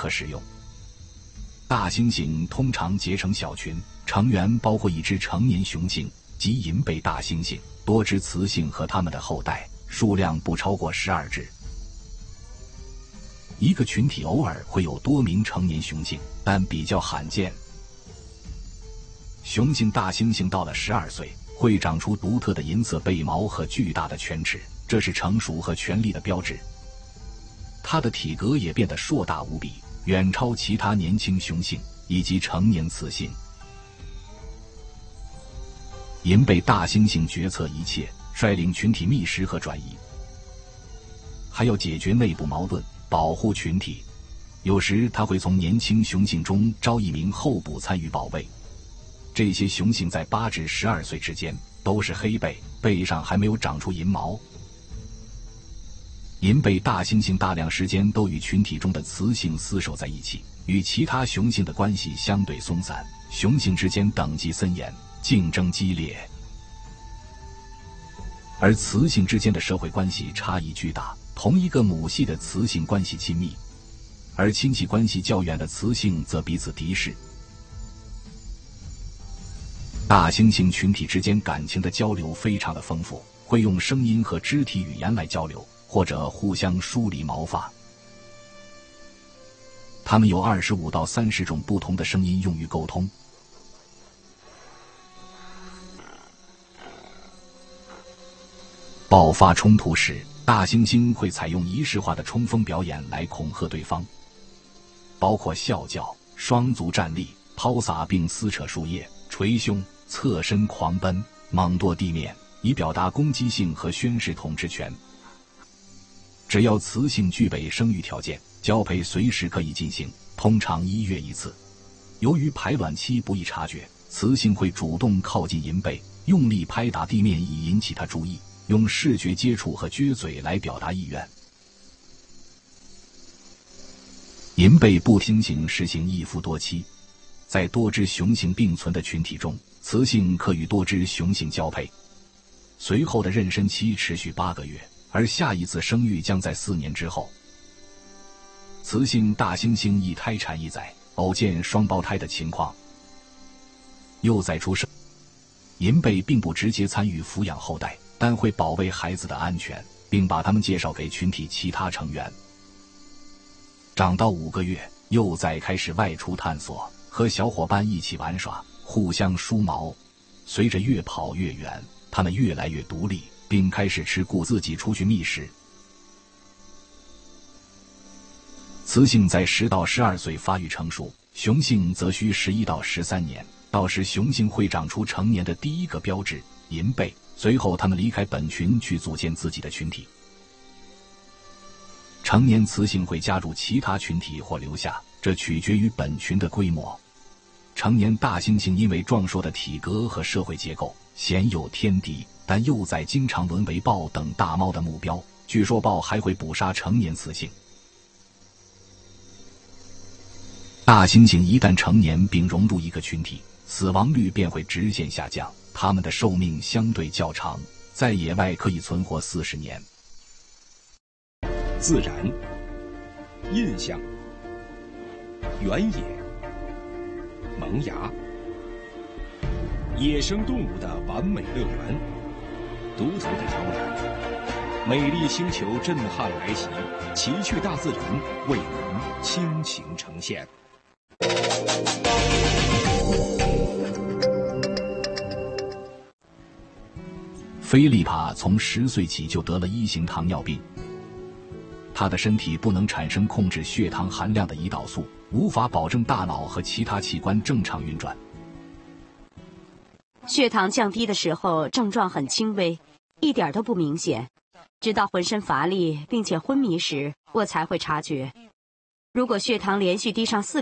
可使用。大猩猩通常结成小群，成员包括一只成年雄性及银背大猩猩、多只雌性和它们的后代，数量不超过12只。一个群体偶尔会有多名成年雄性，但比较罕见。雄性大猩猩到了12岁，会长出独特的银色背毛和巨大的犬齿，这是成熟和权力的标志。它的体格也变得硕大无比，远超其他年轻雄性以及成年雌性。银背大猩猩决策一切，率领群体觅食和转移，还要解决内部矛盾，保护群体。有时他会从年轻雄性中招一名候补参与保卫。这些雄性在8至12岁之间，都是黑背，背上还没有长出银毛。银背大猩猩大量时间都与群体中的雌性厮守在一起，与其他雄性的关系相对松散，雄性之间等级森严，竞争激烈，而雌性之间的社会关系差异巨大。同一个母系的雌性关系亲密，而亲戚关系较远的雌性则彼此敌视。大猩猩群体之间感情的交流非常的丰富，会用声音和肢体语言来交流，或者互相梳理毛发。它们有25到30种不同的声音用于沟通。爆发冲突时，大猩猩会采用仪式化的冲锋表演来恐吓对方，包括啸叫、双足站立、抛洒并撕扯树叶、捶胸、侧身狂奔、猛跺地面，以表达攻击性和宣示统治权。只要雌性具备生育条件，交配随时可以进行，通常1月1次。由于排卵期不易察觉，雌性会主动靠近银背，用力拍打地面以引起它注意，用视觉接触和撅嘴来表达意愿。银背步猩猩实行一夫多妻，在多只雄性并存的群体中，雌性可与多只雄性交配，随后的妊娠期持续8个月，而下一次生育将在4年之后。雌性大猩猩一胎产1载，偶见双胞胎的情况。幼崽出生，银背并不直接参与抚养后代，但会保卫孩子的安全，并把他们介绍给群体其他成员。长到5个月，幼崽开始外出探索，和小伙伴一起玩耍，互相梳毛。随着越跑越远，他们越来越独立，并开始持股自己出去觅食。雌性在10到12岁发育成熟，雄性则需11到13年，到时雄性会长出成年的第一个标志银背，随后他们离开本群去组建自己的群体。成年雌性会加入其他群体或留下，这取决于本群的规模。成年大猩猩因为壮硕的体格和社会结构鲜有天敌，但幼崽经常沦为豹等大猫的目标，据说豹还会捕杀成年雌性。大猩猩一旦成年并融入一个群体，死亡率便会直线下降，它们的寿命相对较长，在野外可以存活40年。 自然、印象、原野、萌芽，野生动物的完美乐园，独特的摇篮，美丽星球震撼来袭，奇趣大自然为您倾情呈现。 菲利帕从10岁起就得了1型糖尿病，他的身体不能产生控制血糖含量的胰岛素，无法保证大脑和其他器官正常运转。 血糖降低的时候，症状很轻微，一点都不明显，直到浑身乏力并且昏迷时，我才会察觉。如果血糖连续低上4